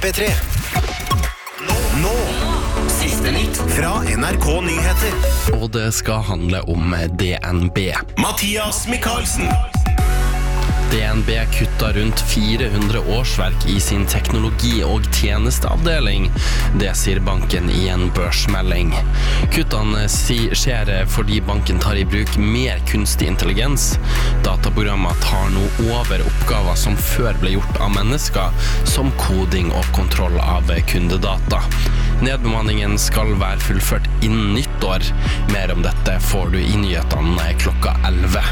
MP3. Nå. Siste nytt fra NRK Nyheter. Og det skal handle om DNB. Mathias Michaelsen. DNB kuttet rundt 400 årsverk i sin teknologi- og tjenesteavdeling. Det sier banken i en børsmelding. Kuttene skjer fordi banken tar i bruk mer kunstig intelligens. Dataprogrammer tar nå over oppgaver som før ble gjort av mennesker, som koding og kontroll av kundedata. Nedbemanningen skal være fullført innen nyttår. Mer om dette får du i nyhetene klokka 11.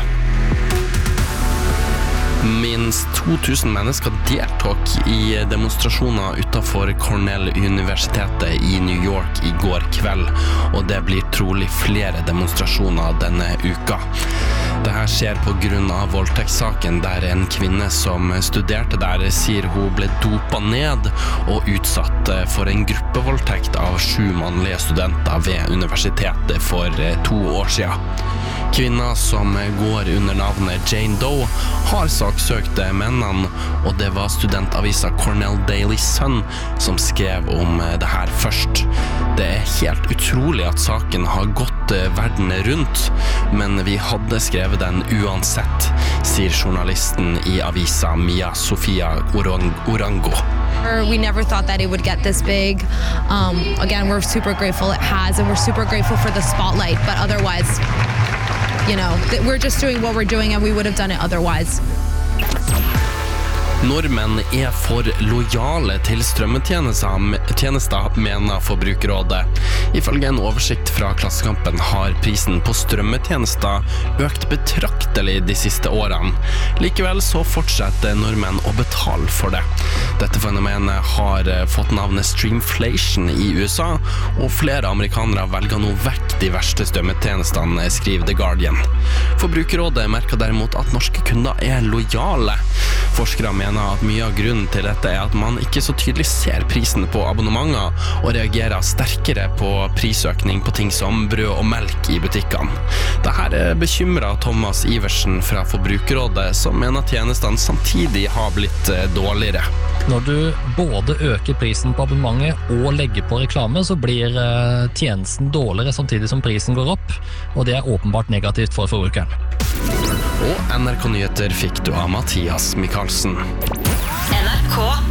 Minst 2000 mennesker deltok i demonstrasjoner utenfor Cornell-universitetet i New York i går kveld, og det blir trolig flere demonstrasjoner denne uka. Dette skjer på grunn av voldtektssaken der en kvinne som studerte der sier hun ble dopet ned og utsatt for en gruppevoldtekt av 7 mannlige studenter ved universitetet for 2 år siden. Kvinna som går under navnet Jane Doe har saksøkt mennene, og det var studentavisa Cornell Daily Sun som skrev om det her først. Det er helt utrolig at saken har gått verden rundt, men vi hadde skrevet den uansett, sier journalisten i avisa Mia Sofia Orango. We never thought that it would get this big. Again, we're super grateful it has, and we're super grateful for the spotlight, but otherwise, you know, we're just doing what we're doing and we would have done it otherwise. Nordmenn er for lojale til strømmetjenester, mener Forbrukerrådet. Ifølge en oversikt fra Klassekampen har prisen på strømmetjenester økt betraktelig de siste årene. Likevel så fortsetter nordmenn å betale for det. Dette fenomenet har fått navnet streamflation i USA, og flere amerikanere velger nå vekk de verste strømmetjenestene, skriver The Guardian. Forbrukerrådet merker derimot at norske kunder er lojale. Forskere mener at mye av grunnen til dette er at man ikke så tydelig ser prisen på abonnementer og reagerer sterkere på prisøkning på ting som brød og melk i butikkene. Dette bekymrer Thomas Iversen fra Forbrukerrådet, som mener tjenestene samtidig har blitt dårligere. Når du både øker prisen på abonnementet og legger på reklame, så blir tjenesten dårligere samtidig som prisen går opp, og det er åpenbart negativt for forbrukeren. Og NRK Nyheter fikk du av Mathias Michaelsen. NRK